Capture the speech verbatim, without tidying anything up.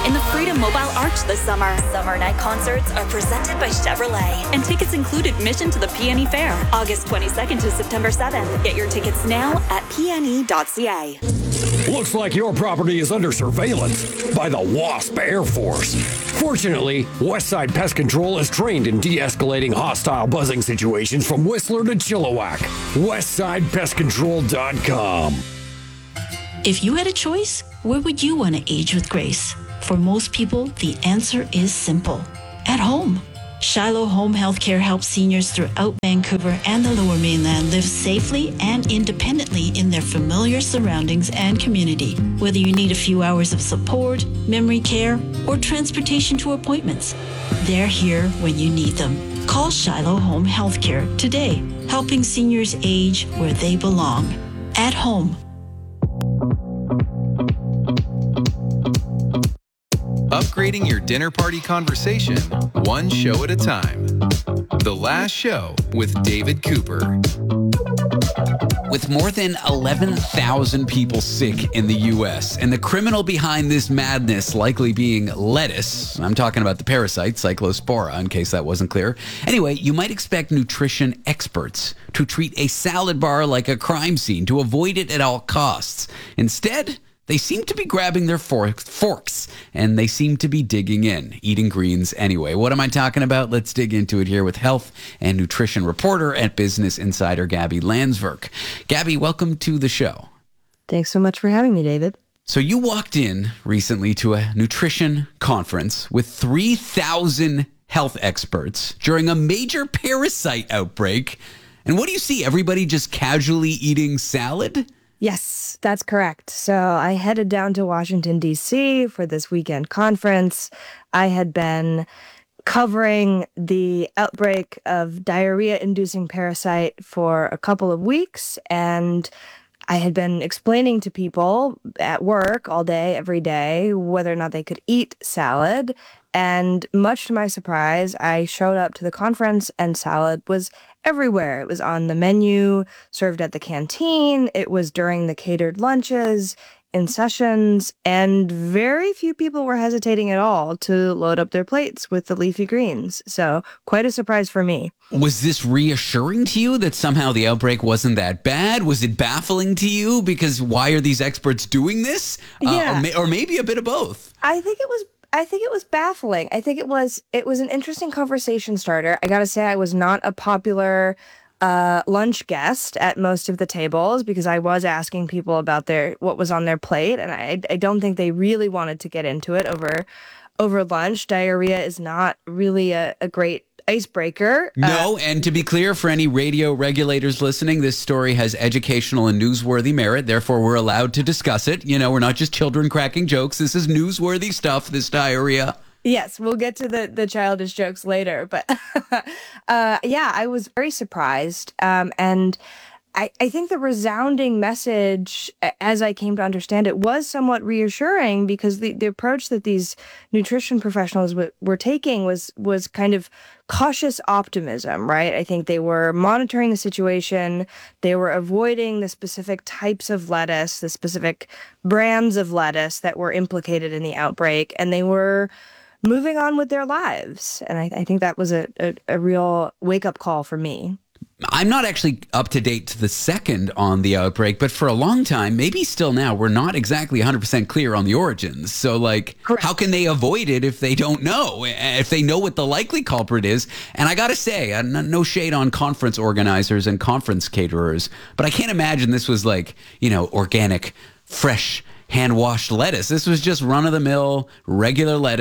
in the Freedom Mobile Arch this summer. Summer night concerts are presented by Chevrolet, and tickets include admission to the P N E Fair, August twenty-second to September seventh. Get your tickets now at P N E dot C A. Looks like your property is under surveillance by the WASP Air Force. Fortunately, Westside Pest Control is trained in de-escalating hostile buzzing situations from Whistler to Chilliwack. westside pest control dot com. If you had a choice, where would you want to age with grace? For most people, the answer is simple. At home. Shiloh Home Healthcare helps seniors throughout Vancouver and the Lower Mainland live safely and independently in their familiar surroundings and community. Whether you need a few hours of support, memory care, or transportation to appointments, they're here when you need them. Call Shiloh Home Healthcare today, helping seniors age where they belong. At home. Upgrading your dinner party conversation, one show at a time. The Last Show with David Cooper. With more than eleven thousand people sick in the U S and the criminal behind this madness likely being lettuce, I'm talking about the parasite Cyclospora, in case that wasn't clear. Anyway, you might expect nutrition experts to treat a salad bar like a crime scene, to avoid it at all costs. Instead, they seem to be grabbing their forks, forks, and they seem to be digging in, eating greens anyway. What am I talking about? Let's dig into it here with health and nutrition reporter at Business Insider, Gabby Landsverk. Gabby, welcome to the show. Thanks so much for having me, David. So you walked in recently to a nutrition conference with three thousand health experts during a major parasite outbreak. And what do you see? Everybody just casually eating salad? Yes, that's correct. So I headed down to Washington, D C for this weekend conference. I had been covering the outbreak of diarrhea-inducing parasite for a couple of weeks, and I had been explaining to people at work all day, every day, whether or not they could eat salad. And much to my surprise, I showed up to the conference and salad was everywhere. It was on the menu, served at the canteen. It was during the catered lunches, in sessions, and very few people were hesitating at all to load up their plates with the leafy greens. So quite a surprise for me. Was this reassuring to you that somehow the outbreak wasn't that bad? Was it baffling to you? Because why are these experts doing this? Yeah. Uh, or, may- or maybe a bit of both. I think it was I think it was baffling. I think it was it was an interesting conversation starter. I got to say I was not a popular uh, lunch guest at most of the tables because I was asking people about their what was on their plate, and I I don't think they really wanted to get into it over over lunch. Diarrhea is not really a, a great icebreaker. No, uh, and to be clear, for any radio regulators listening, this story has educational and newsworthy merit. Therefore, we're allowed to discuss it. You know, we're not just children cracking jokes. This is newsworthy stuff, this diarrhea. Yes, we'll get to the, the childish jokes later. But uh, yeah, I was very surprised. Um, and I, I think the resounding message, as I came to understand it, was somewhat reassuring because the, the approach that these nutrition professionals w- were taking was was kind of cautious optimism, right? I think they were monitoring the situation. They were avoiding the specific types of lettuce, the specific brands of lettuce that were implicated in the outbreak, and they were moving on with their lives. And I, I think that was a, a, a real wake-up call for me. I'm not actually up to date to the second on the outbreak, but for a long time, maybe still now, we're not exactly one hundred percent clear on the origins. So, like, Correct. How can they avoid it if they don't know, if they know what the likely culprit is? And I got to say, no shade on conference organizers and conference caterers, but I can't imagine this was like, you know, organic, fresh, hand-washed lettuce. This was just run-of-the-mill, regular lettuce.